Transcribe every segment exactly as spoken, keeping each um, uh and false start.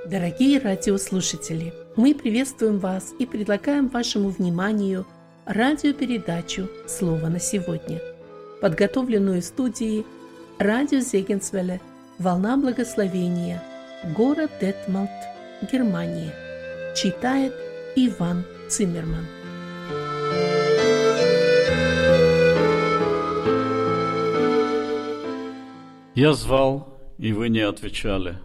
Дорогие радиослушатели, мы приветствуем вас и предлагаем вашему вниманию радиопередачу «Слово на сегодня», подготовленную в студии радио Зегенсвелле «Волна благословения», город Детмалт, Германия. Читает Иван Циммерман. Я звал, и вы не отвечали.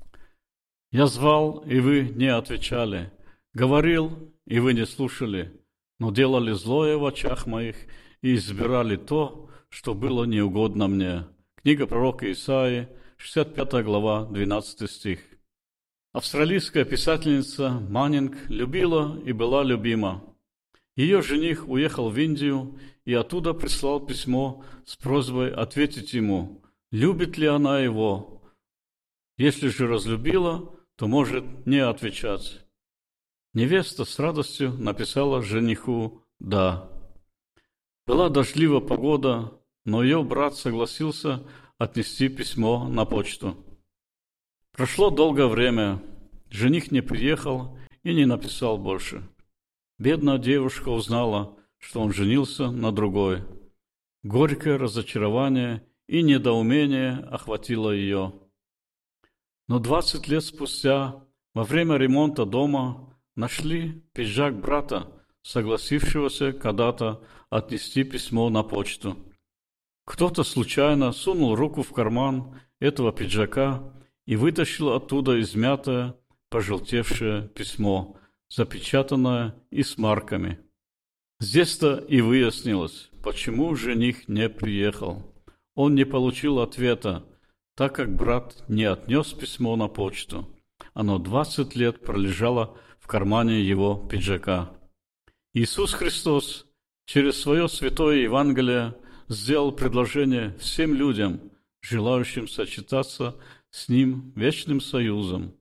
Я звал, и вы не отвечали. Говорил, и вы не слушали, но делали злое в очах моих и избирали то, что было неугодно мне. Книга пророка Исаии, шестьдесят пятая глава, двенадцатый стих. Австралийская писательница Маннинг любила и была любима. Ее жених уехал в Индию и оттуда прислал письмо с просьбой ответить ему, любит ли она его. Если же разлюбила, то может не отвечать. Невеста с радостью написала жениху «да». Была дождливая погода, но ее брат согласился отнести письмо на почту. Прошло долгое время, жених не приехал и не написал больше. Бедная девушка узнала, что он женился на другой. Горькое разочарование и недоумение охватило ее. Но двадцать лет спустя, во время ремонта дома, нашли пиджак брата, согласившегося когда-то отнести письмо на почту. Кто-то случайно сунул руку в карман этого пиджака и вытащил оттуда измятое, пожелтевшее письмо, запечатанное и с марками. Здесь-то и выяснилось, почему жених не приехал. Он не получил ответа, так как брат не отнес письмо на почту. Оно двадцать лет пролежало в кармане его пиджака. Иисус Христос через свое святое Евангелие сделал предложение всем людям, желающим сочетаться с Ним вечным союзом.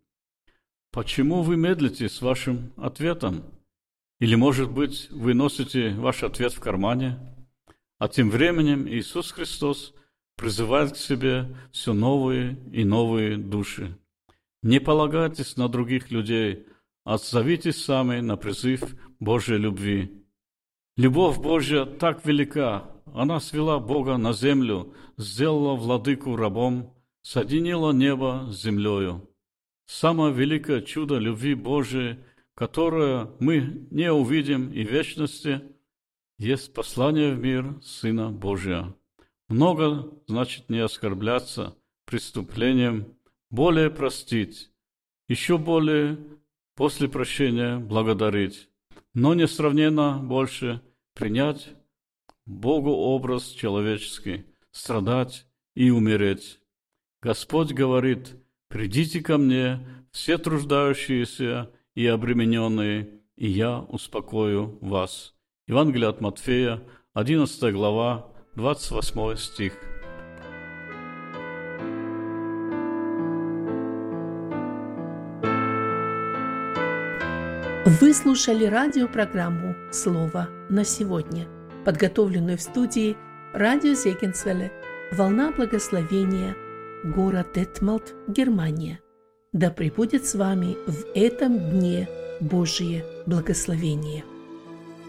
Почему вы медлите с вашим ответом? Или, может быть, вы носите ваш ответ в кармане? А тем временем Иисус Христос призывает к себе все новые и новые души. Не полагайтесь на других людей, отзовитесь сами на призыв Божьей любви. Любовь Божья так велика, она свела Бога на землю, сделала владыку рабом, соединила небо с землею. Самое великое чудо любви Божией, которое мы не увидим и в вечности, есть послание в мир Сына Божия. Много значит не оскорбляться преступлением, более простить, еще более после прощения благодарить, но несравненно больше принять Богу образ человеческий, страдать и умереть. Господь говорит: «Придите ко мне, все труждающиеся и обремененные, и я успокою вас». Евангелие от Матфея, одиннадцатая глава, двадцать восьмой стих. Вы слушали радиопрограмму «Слово на сегодня», подготовленную в студии радио Зегенсвелле «Волна благословения», город Детмалт, Германия. Да пребудет с вами в этом дне Божие благословение.